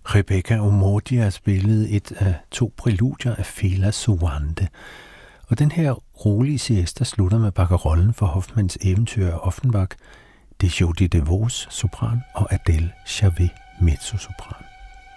Rebecca Omordia har spillet et af 2 præludier af Fela Sowande. Og den her rolige siesta slutter med bakkerollen for Hoffmanns eventyr af Offenbach. Det er Jody DeVos, sopran, og Adele Chavet, mezzosopran.